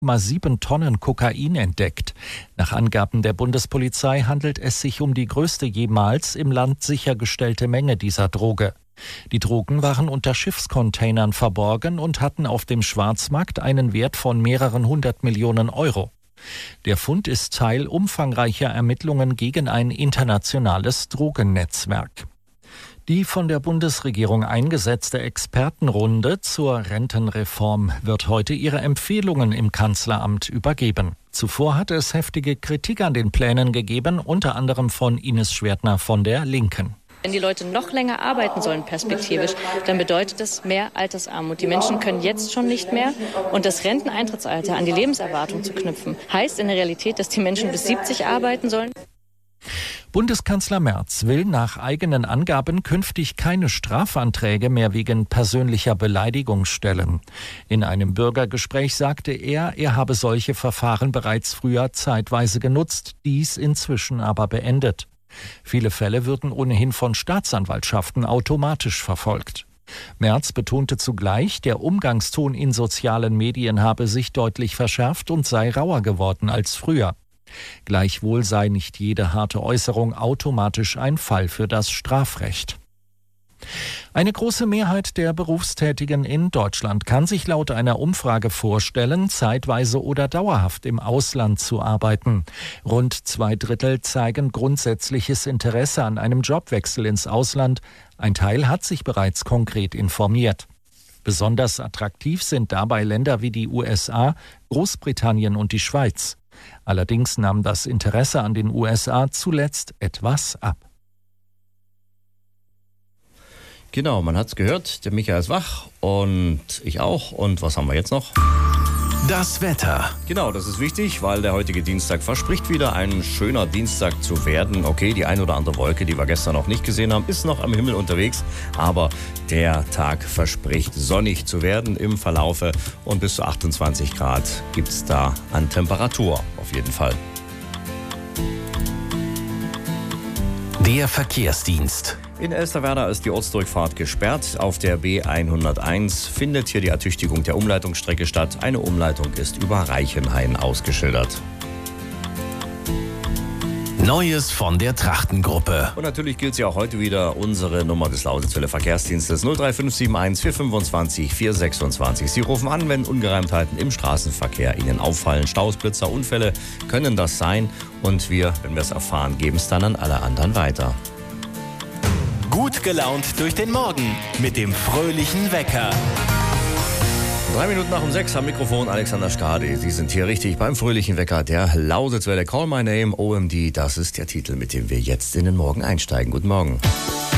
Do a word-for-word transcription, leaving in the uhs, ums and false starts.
Komma sieben Tonnen Kokain entdeckt. Nach Angaben der Bundespolizei handelt es sich um die größte jemals im Land sichergestellte Menge dieser Droge. Die Drogen waren unter Schiffscontainern verborgen und hatten auf dem Schwarzmarkt einen Wert von mehreren hundert Millionen Euro. Der Fund ist Teil umfangreicher Ermittlungen gegen ein internationales Drogennetzwerk. Die von der Bundesregierung eingesetzte Expertenrunde zur Rentenreform wird heute ihre Empfehlungen im Kanzleramt übergeben. Zuvor hatte es heftige Kritik an den Plänen gegeben, unter anderem von Ines Schwertner von der Linken. Wenn die Leute noch länger arbeiten sollen perspektivisch, dann bedeutet das mehr Altersarmut. Die Menschen können jetzt schon nicht mehr. Und das Renteneintrittsalter an die Lebenserwartung zu knüpfen, heißt in der Realität, dass die Menschen bis siebzig arbeiten sollen. Bundeskanzler Merz will nach eigenen Angaben künftig keine Strafanträge mehr wegen persönlicher Beleidigung stellen. In einem Bürgergespräch sagte er, er habe solche Verfahren bereits früher zeitweise genutzt, dies inzwischen aber beendet. Viele Fälle würden ohnehin von Staatsanwaltschaften automatisch verfolgt. Merz betonte zugleich, der Umgangston in sozialen Medien habe sich deutlich verschärft und sei rauer geworden als früher. Gleichwohl sei nicht jede harte Äußerung automatisch ein Fall für das Strafrecht. Eine große Mehrheit der Berufstätigen in Deutschland kann sich laut einer Umfrage vorstellen, zeitweise oder dauerhaft im Ausland zu arbeiten. Rund zwei Drittel zeigen grundsätzliches Interesse an einem Jobwechsel ins Ausland. Ein Teil hat sich bereits konkret informiert. Besonders attraktiv sind dabei Länder wie die U S A, Großbritannien und die Schweiz. Allerdings nahm das Interesse an den U S A zuletzt etwas ab. Genau, man hat's gehört, der Michael ist wach und ich auch. Und was haben wir jetzt noch? Das Wetter. Genau, das ist wichtig, weil der heutige Dienstag verspricht wieder ein schöner Dienstag zu werden. Okay, die ein oder andere Wolke, die wir gestern noch nicht gesehen haben, ist noch am Himmel unterwegs. Aber der Tag verspricht sonnig zu werden im Verlaufe. Und bis zu achtundzwanzig Grad gibt's da an Temperatur auf jeden Fall. Der Verkehrsdienst. In Elsterwerda ist die Ortsdurchfahrt gesperrt. Auf der B hunderteins findet hier die Ertüchtigung der Umleitungsstrecke statt. Eine Umleitung ist über Reichenhain ausgeschildert. Neues von der Trachtengruppe. Und natürlich gilt ja auch heute wieder unsere Nummer des Lausitzwelle Verkehrsdienstes null drei fünf sieben eins vier fünfundzwanzig vier sechsundzwanzig. Sie rufen an, wenn Ungereimtheiten im Straßenverkehr Ihnen auffallen. Staus, Blitzer, Unfälle können das sein. Und wir, wenn wir es erfahren, geben es dann an alle anderen weiter. Gut gelaunt durch den Morgen mit dem fröhlichen Wecker. Drei Minuten nach um sechs am Mikrofon Alexander Skadi. Sie sind hier richtig beim fröhlichen Wecker der Lausitzwelle. Call My Name, O M D, das ist der Titel, mit dem wir jetzt in den Morgen einsteigen. Guten Morgen.